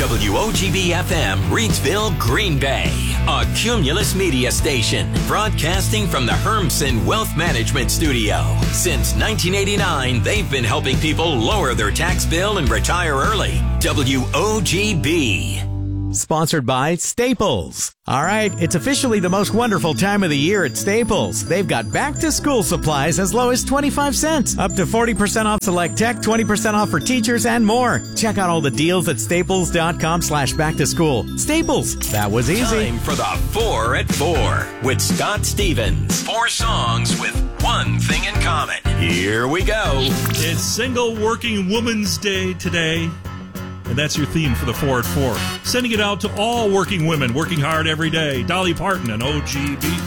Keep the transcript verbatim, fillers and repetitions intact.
W O G B F M, Reidsville, Green Bay. A Cumulus Media station, broadcasting from the Hermsen Wealth Management Studio. Since nineteen eighty-nine, they've been helping people lower their tax bill and retire early. W O G B. Sponsored by Staples. All right, it's officially the most wonderful time of the year at Staples. They've got back-to-school supplies as low as twenty-five cents, up to forty percent off select tech, twenty percent off for teachers, and more. Check out all the deals at staples.com slash back-to-school. Staples, that was easy. Time for the Four at Four with Scott Stevens. Four songs with one thing in common. Here we go. It's Single Working Women's Day today. And that's your theme for the four at four. Sending it out to all working women working hard every day. Dolly Parton and O G B.